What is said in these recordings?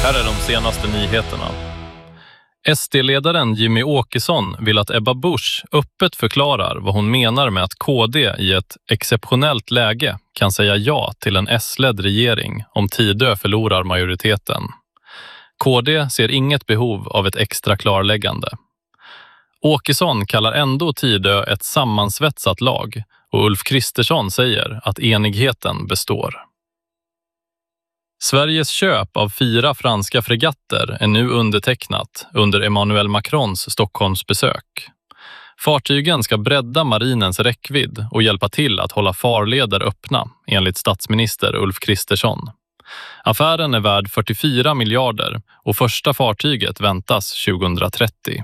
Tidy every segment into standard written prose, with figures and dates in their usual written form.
Här är de senaste nyheterna. SD-ledaren Jimmy Åkesson vill att Ebba Busch öppet förklarar vad hon menar med att KD i ett exceptionellt läge kan säga ja till en S-ledd regering om Tidö förlorar majoriteten. KD ser inget behov av ett extra klarläggande. Åkesson kallar ändå Tidö ett sammansvetsat lag och Ulf Kristersson säger att enigheten består. Sveriges köp av 4 franska fregatter är nu undertecknat under Emmanuel Macrons Stockholmsbesök. Fartygen ska bredda marinens räckvidd och hjälpa till att hålla farleder öppna, enligt statsminister Ulf Kristersson. Affären är värd 44 miljarder och första fartyget väntas 2030.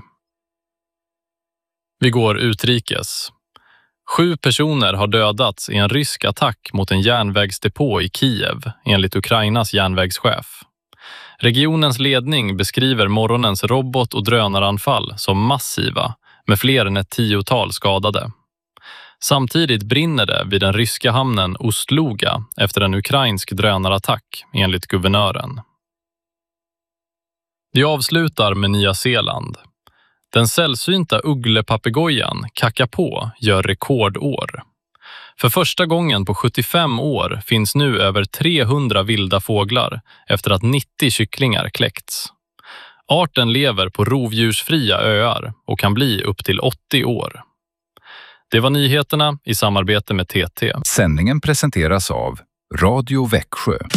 Vi går utrikes. 7 personer har dödats i en rysk attack mot en järnvägsdepå i Kiev, enligt Ukrainas järnvägschef. Regionens ledning beskriver morgonens robot- och drönaranfall som massiva, med fler än ett 10-tal skadade. Samtidigt brinner det vid den ryska hamnen Ostluga efter en ukrainsk drönarattack, enligt guvernören. De avslutar med Nya Zeeland. Den sällsynta ugglepapegojan Kakapo gör rekordår. För första gången på 75 år finns nu över 300 vilda fåglar efter att 90 kycklingar kläckts. Arten lever på rovdjursfria öar och kan bli upp till 80 år. Det var nyheterna i samarbete med TT. Sändningen presenteras av Radio Växjö.